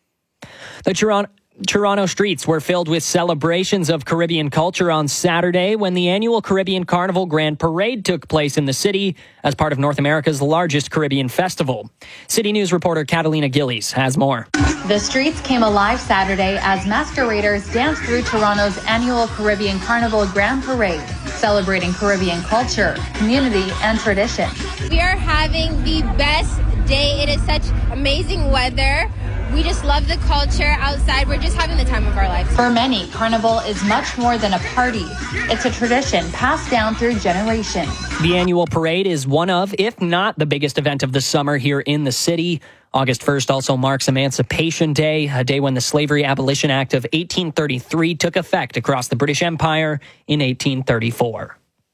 The Toronto streets were filled with celebrations of Caribbean culture on Saturday when the annual Caribbean Carnival Grand Parade took place in the city as part of North America's largest Caribbean festival. City News reporter Catalina Gillies has more. The streets came alive Saturday as masqueraders danced through Toronto's annual Caribbean Carnival Grand Parade, celebrating Caribbean culture, community, and tradition. We are having the best day. It is such amazing weather. We just love the culture outside. We're just having the time of our lives. For many, Carnival is much more than a party. It's a tradition passed down through generations. The annual parade is one of, if not the biggest event of the summer here in the city. August 1st also marks Emancipation Day, a day when the Slavery Abolition Act of 1833 took effect across the British Empire in 1834.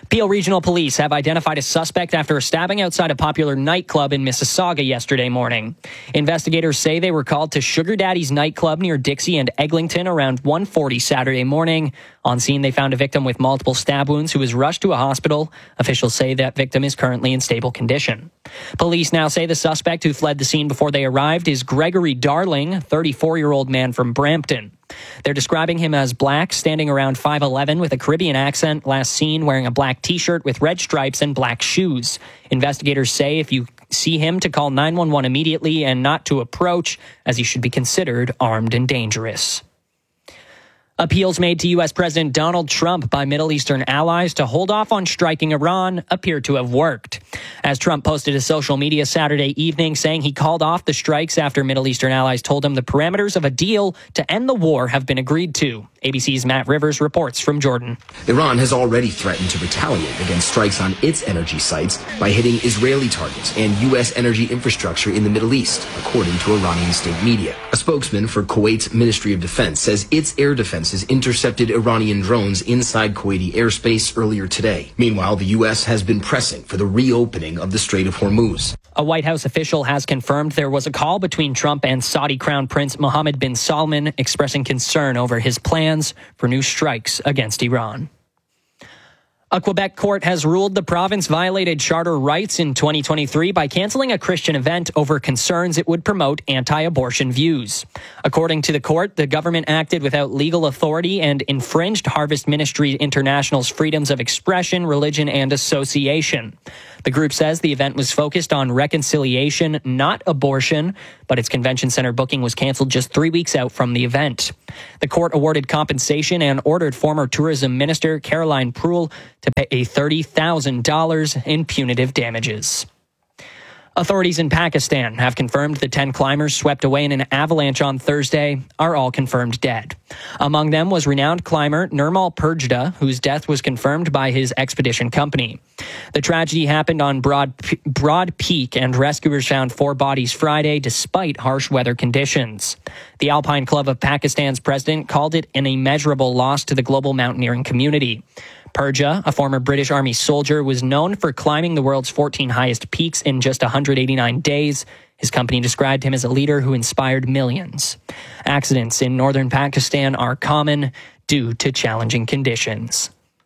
Peel Regional Police have identified a suspect after a stabbing outside a popular nightclub in Mississauga yesterday morning. Investigators say they were called to Sugar Daddy's nightclub near Dixie and Eglinton around 1:40 Saturday morning. On scene, they found a victim with multiple stab wounds who was rushed to a hospital. Officials say that victim is currently in stable condition. Police now say the suspect who fled the scene before they arrived is Gregory Darling, a 34-year-old man from Brampton. They're describing him as black, standing around 5'11", with a Caribbean accent, last seen wearing a black T-shirt with red stripes and black shoes. Investigators say if you see him to call 911 immediately and not to approach, as he should be considered armed and dangerous. Appeals made to U.S. President Donald Trump by Middle Eastern allies to hold off on striking Iran appear to have worked. As Trump posted to social media Saturday evening saying he called off the strikes after Middle Eastern allies told him the parameters of a deal to end the war have been agreed to. ABC's Matt Rivers reports from Jordan. Iran has already threatened to retaliate against strikes on its energy sites by hitting Israeli targets and U.S. energy infrastructure in the Middle East, according to Iranian state media. A spokesman for Kuwait's Ministry of Defense says its air defenses intercepted Iranian drones inside Kuwaiti airspace earlier today. Meanwhile, the U.S. has been pressing for the reopening of the Strait of Hormuz. A White House official has confirmed there was a call between Trump and Saudi Crown Prince Mohammed bin Salman expressing concern over his plans for new strikes against Iran. A Quebec court has ruled the province violated charter rights in 2023 by canceling a Christian event over concerns it would promote anti-abortion views. According to the court, the government acted without legal authority and infringed Harvest Ministry International's freedoms of expression, religion, and association. The group says the event was focused on reconciliation, not abortion, but its convention center booking was canceled just 3 weeks out from the event. The court awarded compensation and ordered former tourism minister Caroline Proulx to pay $30,000 in punitive damages. Authorities in Pakistan have confirmed the 10 climbers swept away in an avalanche on Thursday are all confirmed dead. Among them was renowned climber Nirmal Purjda, whose death was confirmed by his expedition company. The tragedy happened on Broad Peak, and rescuers found 4 bodies Friday despite harsh weather conditions. The Alpine Club of Pakistan's president called it an immeasurable loss to the global mountaineering community. Purjda, a former British Army soldier, was known for climbing the world's 14 highest peaks in just 189 days. His company described him as a leader who inspired millions. Accidents in northern Pakistan are common due to challenging conditions.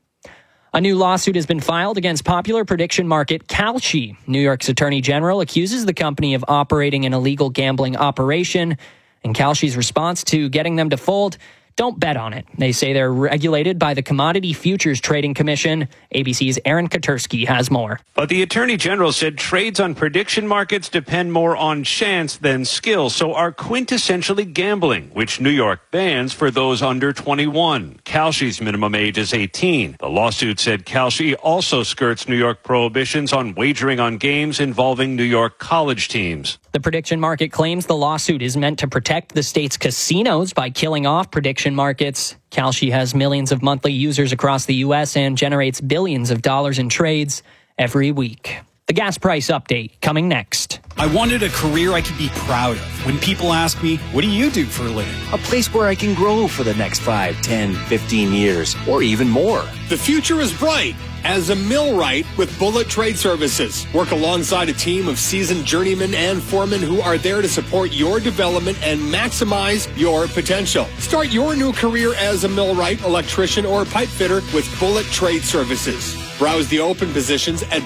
A new lawsuit has been filed against popular prediction market Kalshi. New York's Attorney General accuses the company of operating an illegal gambling operation, and Kalshi's response to getting them to fold: don't bet on it. They say they're regulated by the Commodity Futures Trading Commission. ABC's Aaron Katersky has more. But the Attorney General said trades on prediction markets depend more on chance than skill, so are quintessentially gambling, which New York bans for those under 21. Kalshi's minimum age is 18. The lawsuit said Kalshi also skirts New York prohibitions on wagering on games involving New York college teams. The prediction market claims the lawsuit is meant to protect the state's casinos by killing off prediction markets. Kalshi has millions of monthly users across the U.S. and generates billions of dollars in trades every week. The gas price update coming next. I wanted a career I could be proud of. When people ask me, what do you do for a living? A place where I can grow for the next 5, 10, 15 years, or even more. The future is bright as a millwright with Bullet Trade Services. Work alongside a team of seasoned journeymen and foremen who are there to support your development and maximize your potential. Start your new career as a millwright, electrician, or pipe fitter with Bullet Trade Services. Browse the open positions at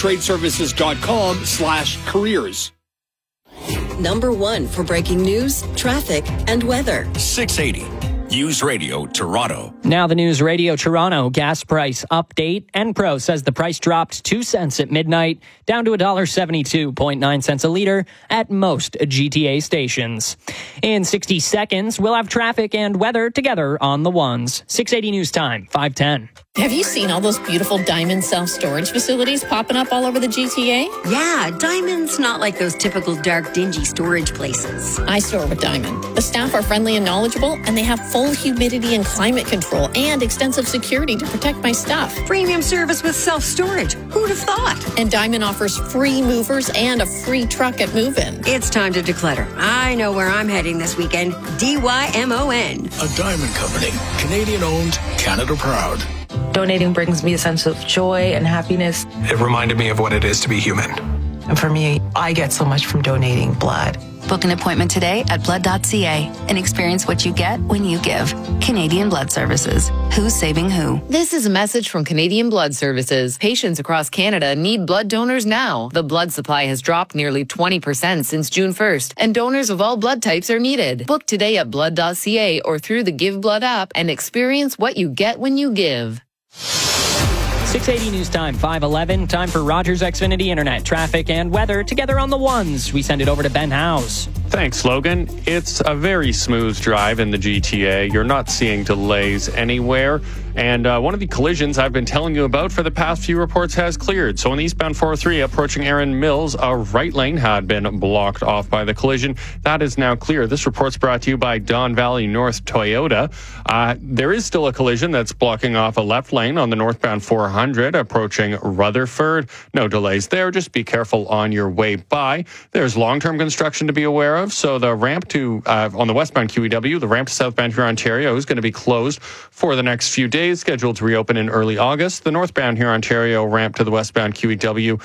bullettradeservices.com/careers. Number 1 for breaking news, traffic, and weather. 680. News Radio Toronto. Now the News Radio Toronto gas price update. Enpro says the price dropped 2 cents at midnight, down to $1.72.9 a liter at most GTA stations. In 60 seconds, we'll have traffic and weather together on the ones. 680 News Time, 5:10. Have you seen all those beautiful Diamond self-storage facilities popping up all over the GTA? Yeah, Diamond's not like those typical dark, dingy storage places. I store with Diamond. The staff are friendly and knowledgeable, and they have full humidity and climate control and extensive security to protect my stuff. Premium service with self-storage. Who'd have thought? And Diamond offers free movers and a free truck at move-in. It's time to declutter. I know where I'm heading this weekend. DYMON. A Diamond Company. Canadian owned, Canada proud. Donating brings me a sense of joy and happiness. It reminded me of what it is to be human. And for me, I get so much from donating blood. Book an appointment today at blood.ca and experience what you get when you give. Canadian Blood Services. Who's saving who? This is a message from Canadian Blood Services. Patients across Canada need blood donors now. The blood supply has dropped nearly 20% since June 1st, and donors of all blood types are needed. Book today at blood.ca or through the Give Blood app and experience what you get when you give. 680 News Time, 5:11. Time for Rogers Xfinity Internet, traffic, and weather. Together on the ones, we send it over to Ben House. Thanks, Logan. It's a very smooth drive in the GTA. You're not seeing delays anywhere. And one of the collisions I've been telling you about for the past few reports has cleared. So on the eastbound 403 approaching Erin Mills, a right lane had been blocked off by the collision. That is now clear. This report's brought to you by Don Valley North Toyota. There is still a collision that's blocking off a left lane on the northbound 400 approaching Rutherford. No delays there. Just be careful on your way by. There's long-term construction to be aware of. So the ramp to on the westbound QEW, the ramp to southbound Huron, Ontario is going to be closed for the next few days, scheduled to reopen in early August. The northbound Huron, Ontario ramp to the westbound QEW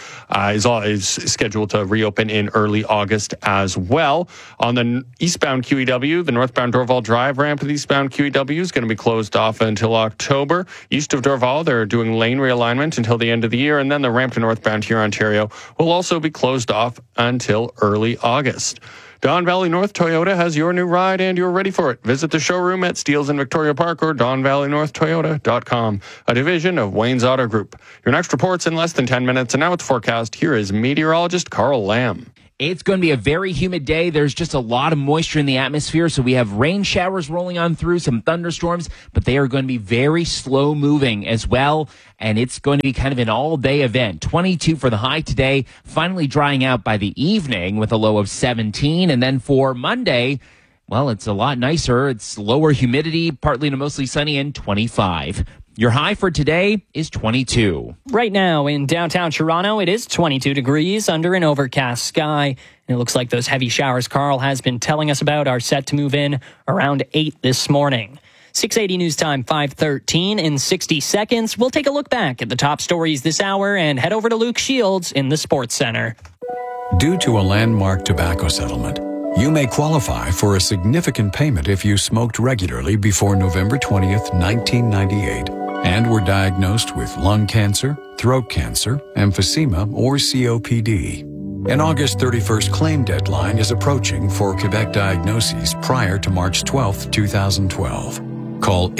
is scheduled to reopen in early August as well. On the eastbound QEW, the northbound Dorval Drive ramp to the eastbound QEW is going to be closed off until October. East of Dorval, they're doing lane realignment until the end of the year, and then the ramp to northbound Huron, Ontario will also be closed off until early August. Don Valley North Toyota has your new ride and you're ready for it. Visit the showroom at Steeles in Victoria Park or DonValleyNorthToyota.com, a division of Wayne's Auto Group. Your next report's in less than 10 minutes, and now it's forecast. Here is meteorologist Carl Lamb. It's going to be a very humid day. There's just a lot of moisture in the atmosphere, so we have rain showers rolling on through, some thunderstorms, but they are going to be very slow moving as well, and it's going to be kind of an all-day event. 22 for the high today, finally drying out by the evening with a low of 17, and then for Monday, well, it's a lot nicer. It's lower humidity, partly to mostly sunny, and 25. Your high for today is 22. Right now in downtown Toronto, it is 22 degrees under an overcast sky. And it looks like those heavy showers Carl has been telling us about are set to move in around 8 this morning. 680 News Time, 5:13. In 60 seconds, we'll take a look back at the top stories this hour and head over to Luke Shields in the Sports Center. Due to a landmark tobacco settlement, you may qualify for a significant payment if you smoked regularly before November 20th, 1998, and were diagnosed with lung cancer, throat cancer, emphysema, or COPD. An August 31st claim deadline is approaching for Quebec diagnoses prior to March 12th, 2012. Call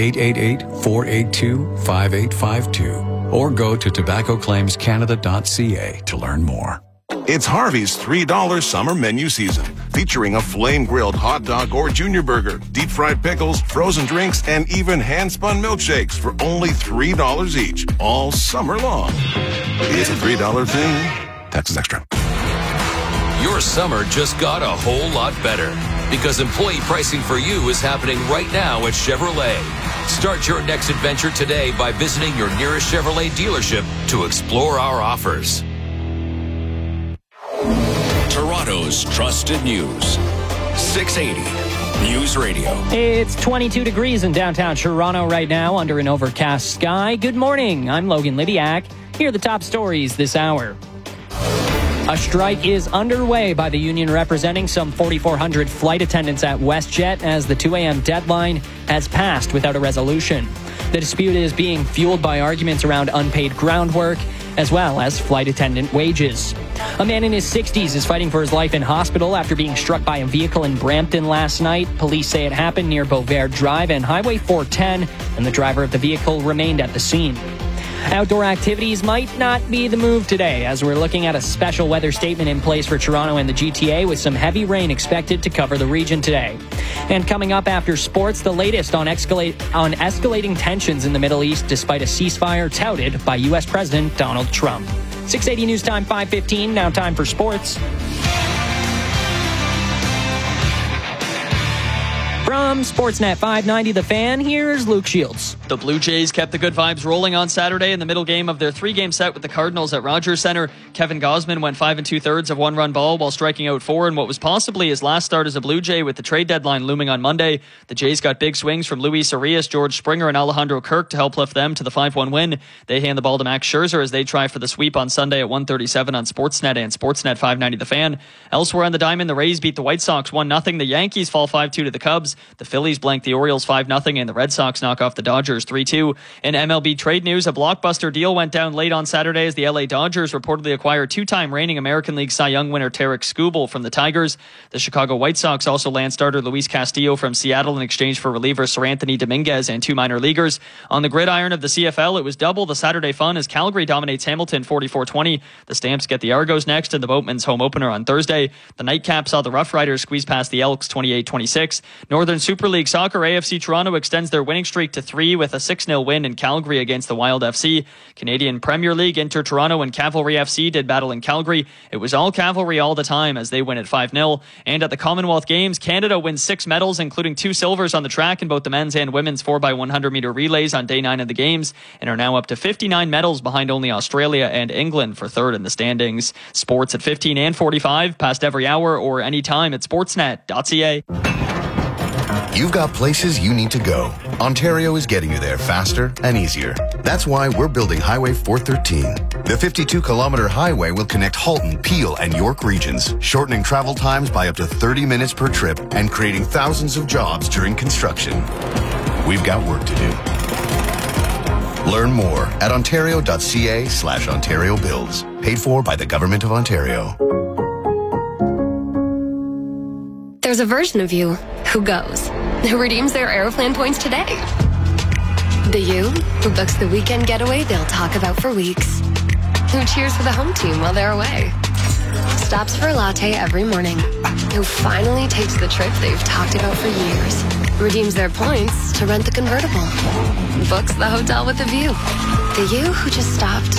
888-482-5852 or go to tobaccoclaimscanada.ca to learn more. It's Harvey's $3 summer menu season, featuring a flame-grilled hot dog or junior burger, deep-fried pickles, frozen drinks, and even hand-spun milkshakes for only $3 each, all summer long. It's a $3 thing. Taxes extra. Your summer just got a whole lot better because employee pricing for you is happening right now at Chevrolet. Start your next adventure today by visiting your nearest Chevrolet dealership to explore our offers. Toronto's trusted news. 680 News Radio. It's 22 degrees in downtown Toronto right now under an overcast sky. Good morning. I'm Logan Libiak. Here are the top stories this hour. A strike is underway by the union representing some 4,400 flight attendants at WestJet as the 2 a.m. deadline has passed without a resolution. The dispute is being fueled by arguments around unpaid groundwork as well as flight attendant wages. A man in his 60s is fighting for his life in hospital after being struck by a vehicle in Brampton last night. Police say it happened near Beauvert Drive and Highway 410, and the driver of the vehicle remained at the scene. Outdoor activities might not be the move today, as we're looking at a special weather statement in place for Toronto and the GTA with some heavy rain expected to cover the region today. And coming up after sports, the latest on escalating tensions in the Middle East despite a ceasefire touted by U.S. President Donald Trump. 680 News Time, 5:15. Now time for sports. From From Sportsnet 590 The Fan, here's Luke Shields. The Blue Jays kept the good vibes rolling on Saturday in the middle game of their 3-game set with the Cardinals at Rogers Center. Kevin Gausman went 5 2/3 of one-run ball while striking out 4 in what was possibly his last start as a Blue Jay with the trade deadline looming on Monday. The Jays got big swings from Luis Arias, George Springer, and Alejandro Kirk to help lift them to the 5-1 win. They hand the ball to Max Scherzer as they try for the sweep on Sunday at 1:37 on Sportsnet and Sportsnet 590 The Fan. Elsewhere on the diamond, the Rays beat the White Sox 1-0. The Yankees fall 5-2 to the Cubs. The Phillies blank the Orioles 5-0, and the Red Sox knock off the Dodgers 3-2. In MLB trade news, a blockbuster deal went down late on Saturday as the LA Dodgers reportedly acquired 2-time reigning American League Cy Young winner Tarek Skubal from the Tigers. The Chicago White Sox also land starter Luis Castillo from Seattle in exchange for reliever Sir Anthony Dominguez and 2 minor leaguers. On the gridiron of the CFL, it was double the Saturday fun as Calgary dominates Hamilton 44-20. The Stamps get the Argos next in the Boatman's home opener on Thursday. The nightcap saw the Rough Riders squeeze past the Elks 28-26. Northern Super League Soccer, AFC Toronto extends their winning streak to 3 with a 6-0 win in Calgary against the Wild FC. Canadian Premier League, Inter Toronto and Cavalry FC did battle in Calgary. It was all Cavalry all the time as they win at 5-0. And at the Commonwealth Games, Canada wins 6 medals, including 2 silvers on the track in both the men's and women's 4x100 meter relays on day 9 of the games, and are now up to 59 medals behind only Australia and England for third in the standings. Sports at 15 and 45, past every hour or anytime at sportsnet.ca. You've got places you need to go. Ontario is getting you there faster and easier. That's why we're building Highway 413. The 52-kilometer highway will connect Halton, Peel, and York regions, shortening travel times by up to 30 minutes per trip and creating thousands of jobs during construction. We've got work to do. Learn more at ontario.ca/Ontario Builds. Paid for by the Government of Ontario. There's a version of you who goes, who redeems their Aeroplan points today. The you who books the weekend getaway they'll talk about for weeks. Who cheers for the home team while they're away. Stops for a latte every morning. Who finally takes the trip they've talked about for years. Redeems their points to rent the convertible. Books the hotel with a view. The you who just stopped